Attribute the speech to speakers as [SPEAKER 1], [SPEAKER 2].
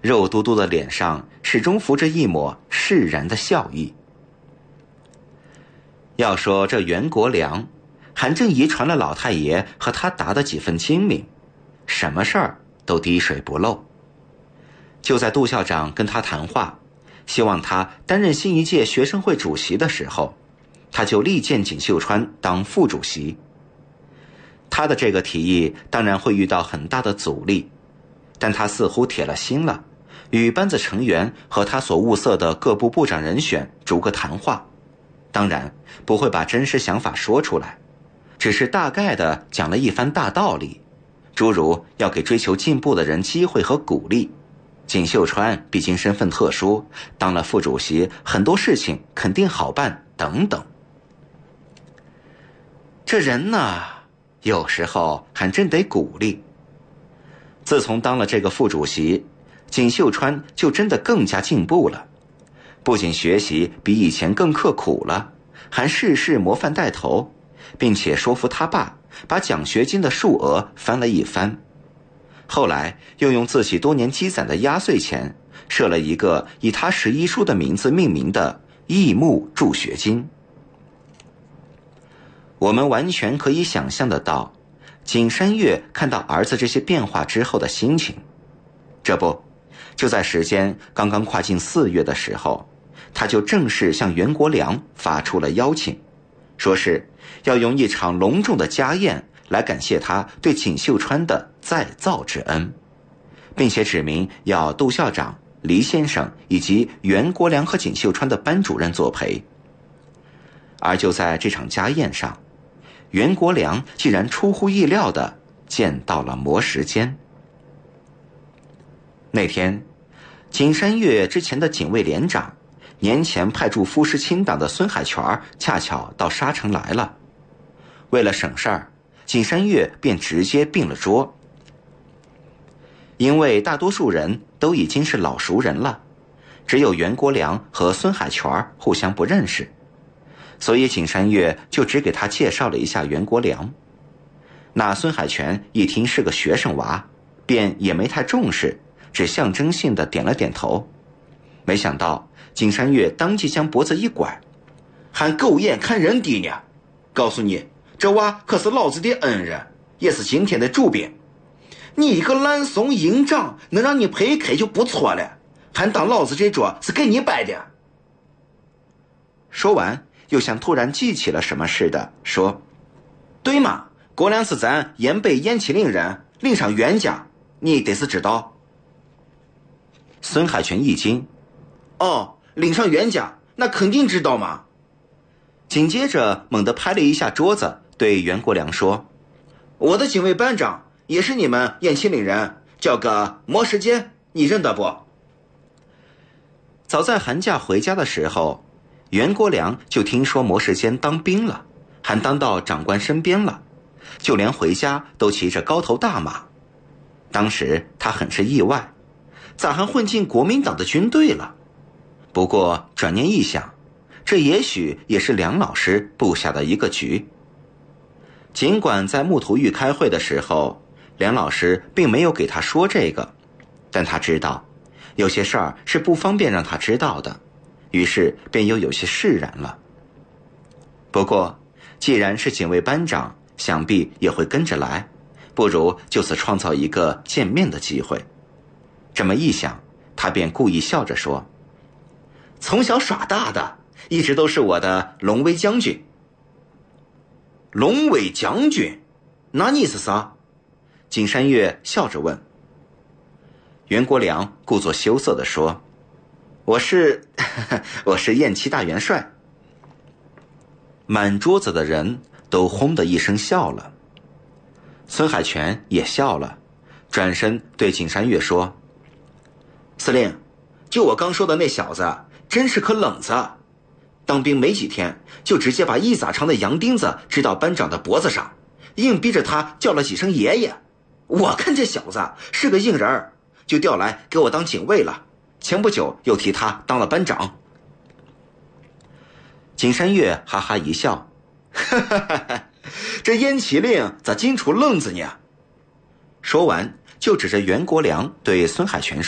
[SPEAKER 1] 肉嘟嘟的脸上始终浮着一抹释然的笑意。要说这袁国良，还真遗传了老太爷和他达的几分精明，什么事儿都滴水不漏。就在杜校长跟他谈话，希望他担任新一届学生会主席的时候，他就力荐锦绣川当副主席。他的这个提议当然会遇到很大的阻力，但他似乎铁了心了，与班子成员和他所物色的各部部长人选逐个谈话，当然不会把真实想法说出来，只是大概的讲了一番大道理，诸如要给追求进步的人机会和鼓励，锦绣川毕竟身份特殊，当了副主席很多事情肯定好办等等。这人呢，有时候还真得鼓励。自从当了这个副主席，锦绣川就真的更加进步了，不仅学习比以前更刻苦了，还事事模范带头，并且说服他爸把奖学金的数额翻了一番。后来又用自己多年积攒的压岁钱设了一个以他11叔的名字命名的义木助学金。我们完全可以想象得到景山月看到儿子这些变化之后的心情。这不，就在时间刚刚跨进4月的时候，他就正式向袁国良发出了邀请，说是要用一场隆重的家宴来感谢他对锦绣川的再造之恩，并且指明要杜校长、黎先生以及袁国良和锦绣川的班主任作陪。而就在这场家宴上，袁国良竟然出乎意料地见到了魔时间。那天，景山月之前的警卫连长，年前派驻夫师清党的孙海泉恰巧到沙城来了。为了省事儿，景山月便直接并了桌。因为大多数人都已经是老熟人了，只有袁国良和孙海泉互相不认识，所以景山月就只给他介绍了一下袁国良。那孙海泉一听是个学生娃，便也没太重视，只象征性的点了点头。没想到景山月当即将脖子一拐，
[SPEAKER 2] 还狗眼看人低呢！告诉你，这娃可是老子的恩人，也是今天的主宾。你一个烂怂营长，能让你陪开就不错了，还当老子这桌是给你摆的。
[SPEAKER 1] 说完又像突然记起了什么似的说，
[SPEAKER 2] 对嘛，国良是咱延北延庆岭人，领上袁家，你得是知道。
[SPEAKER 1] 孙海泉一惊，
[SPEAKER 2] 哦，领上袁家，那肯定知道嘛。
[SPEAKER 1] 紧接着猛地拍了一下桌子，对袁国良说，
[SPEAKER 2] 我的警卫班长也是你们延庆岭人，叫个魔时间，你认得不？
[SPEAKER 1] 早在寒假回家的时候，袁国良就听说魔时间当兵了，还当到长官身边了，就连回家都骑着高头大马。当时他很是意外，咋还混进国民党的军队了？不过转念一想，这也许也是梁老师布下的一个局。尽管在木图峪开会的时候，梁老师并没有给他说这个，但他知道有些事儿是不方便让他知道的，于是便又有些释然了。不过既然是警卫班长，想必也会跟着来，不如就此创造一个见面的机会。这么一想，他便故意笑着说，
[SPEAKER 2] 从小耍大的一直都是我的龙威将军。龙威将军？那你是啥？
[SPEAKER 1] 景山月笑着问。袁国良故作羞涩地说，我是燕七大元帅。满桌子的人都轰的一声笑了。孙海泉也笑了，转身对景山月说，
[SPEAKER 2] 司令，就我刚说的那小子真是颗冷子，当兵没几天就直接把一撒长的洋钉子支到班长的脖子上，硬逼着他叫了几声爷爷。我看这小子是个硬人儿，就调来给我当警卫了，前不久又提他当了班长。
[SPEAKER 1] 景山月哈哈一笑，
[SPEAKER 2] 哈哈哈哈，这燕启令咋净出愣子呢？
[SPEAKER 1] 说完就指着袁国良对孙海泉说，